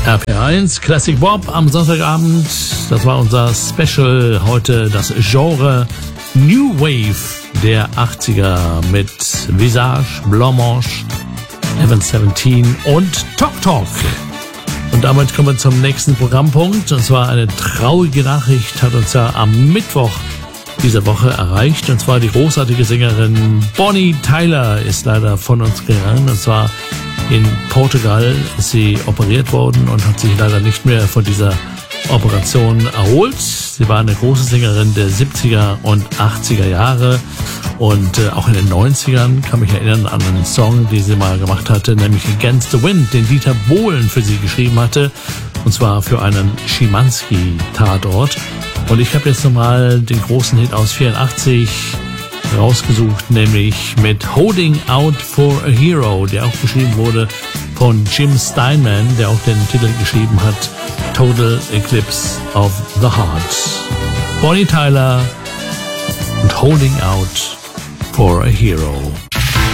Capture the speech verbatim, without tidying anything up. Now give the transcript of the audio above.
R P eins Classic Bob am Sonntagabend. Das war unser Special. Heute das Genre New Wave der achtziger mit Visage, Blancmange, Heaven siebzehn und Talk Talk. Und damit kommen wir zum nächsten Programmpunkt. Und zwar eine traurige Nachricht hat uns ja am Mittwoch dieser Woche erreicht. Und zwar die großartige Sängerin Bonnie Tyler ist leider von uns gegangen. Und zwar in Portugal ist sie operiert worden und hat sich leider nicht mehr von dieser Operation erholt. Sie war eine große Sängerin der siebziger und achtziger Jahre und äh, auch in den neunzigern kann mich erinnern an einen Song, den sie mal gemacht hatte, nämlich Against the Wind, den Dieter Bohlen für sie geschrieben hatte, und zwar für einen Schimanski-Tatort. Und ich habe jetzt nochmal den großen Hit aus vierundachtzig rausgesucht, nämlich mit Holding Out for a Hero, der auch geschrieben wurde von Jim Steinman, der auch den Titel geschrieben hat, Total Eclipse of the Heart. Bonnie Tyler und Holding Out for a Hero.